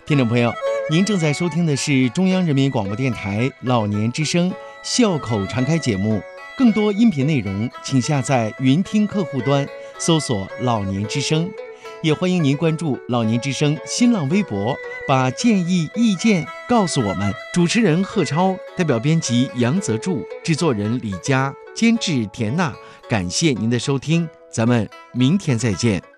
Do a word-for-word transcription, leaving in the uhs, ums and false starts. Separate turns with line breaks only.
听众朋友，您正在收听的是中央人民广播电台老年之声笑口常开节目。更多音频内容，请下载云听客户端，搜索“老年之声”。也欢迎您关注老年之声新浪微博，把建议意见告诉我们。主持人贺超，代表编辑杨泽柱，制作人李佳，监制田娜。感谢您的收听，咱们明天再见。